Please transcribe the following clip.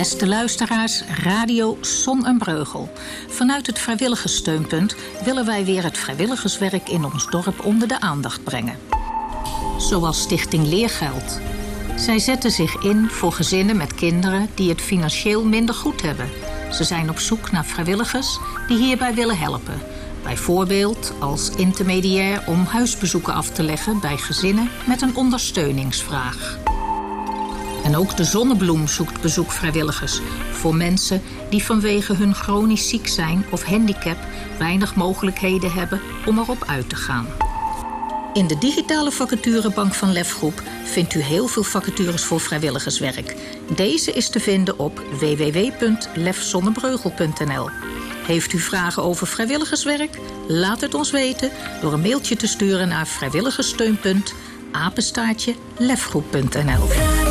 Beste luisteraars, Radio Zon en Breugel. Vanuit het vrijwilligerssteunpunt willen wij weer het vrijwilligerswerk in ons dorp onder de aandacht brengen. Zoals Stichting Leergeld. Zij zetten zich in voor gezinnen met kinderen die het financieel minder goed hebben. Ze zijn op zoek naar vrijwilligers die hierbij willen helpen. Bijvoorbeeld als intermediair om huisbezoeken af te leggen bij gezinnen met een ondersteuningsvraag. En ook de Zonnebloem zoekt bezoekvrijwilligers voor mensen die vanwege hun chronisch ziek zijn of handicap weinig mogelijkheden hebben om erop uit te gaan. In de digitale vacaturebank van Lefgroep vindt u heel veel vacatures voor vrijwilligerswerk. Deze is te vinden op www.lefzonnebreugel.nl. Heeft u vragen over vrijwilligerswerk? Laat het ons weten door een mailtje te sturen naar vrijwilligerssteunpunt @lefgroep.nl.